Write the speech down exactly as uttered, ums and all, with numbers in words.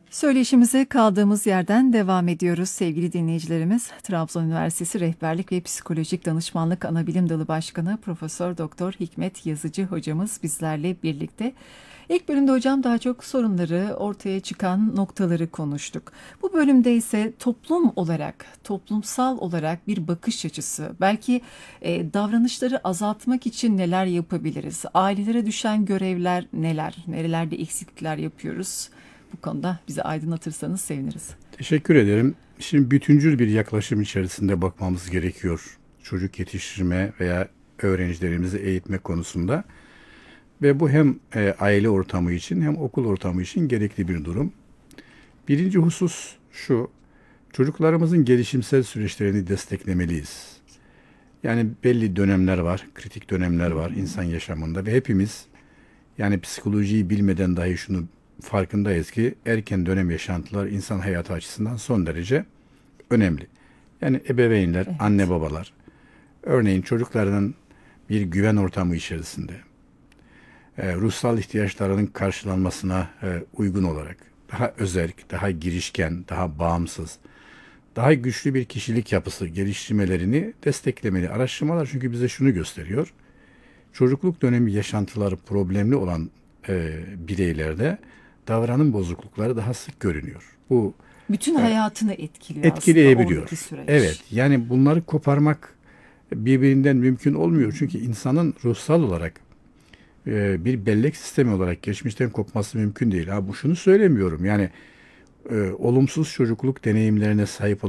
Söyleşimize kaldığımız yerden devam ediyoruz sevgili dinleyicilerimiz. Trabzon Üniversitesi Rehberlik ve Psikolojik Danışmanlık Anabilim Dalı Başkanı Profesör Doktor Hikmet Yazıcı hocamız bizlerle birlikte. İlk bölümde hocam daha çok sorunları, ortaya çıkan noktaları konuştuk. Bu bölümde ise toplum olarak, toplumsal olarak bir bakış açısı, belki e, davranışları azaltmak için neler yapabiliriz? Ailelere düşen görevler neler? Nerelerde eksiklikler yapıyoruz? Bu konuda bizi aydınlatırsanız seviniriz. Teşekkür ederim. Şimdi bütüncül bir yaklaşım içerisinde bakmamız gerekiyor. Çocuk yetiştirme veya öğrencilerimizi eğitme konusunda. Ve bu hem e, aile ortamı için hem okul ortamı için gerekli bir durum. Birinci husus şu, çocuklarımızın gelişimsel süreçlerini desteklemeliyiz. Yani belli dönemler var, kritik dönemler var insan yaşamında ve hepimiz yani psikolojiyi bilmeden dahi şunu farkındayız ki erken dönem yaşantılar insan hayatı açısından son derece önemli. Yani ebeveynler, Evet. anne babalar, örneğin çocuklarının bir güven ortamı içerisinde, e, ruhsal ihtiyaçlarının karşılanmasına e, uygun olarak, daha özerk, daha girişken, daha bağımsız, daha güçlü bir kişilik yapısı geliştirmelerini desteklemeli. Araştırmalar çünkü bize şunu gösteriyor. Çocukluk dönemi yaşantıları problemli olan e, bireylerde davranım bozuklukları daha sık görünüyor. Bu Bütün e, hayatını etkiliyor aslında oradaki etkileyebiliyor. süreç. Evet, yani bunları koparmak birbirinden mümkün olmuyor. Çünkü insanın ruhsal olarak e, bir bellek sistemi olarak geçmişten kopması mümkün değil. Ha, bu şunu söylemiyorum. Yani e, olumsuz çocukluk deneyimlerine sahip olan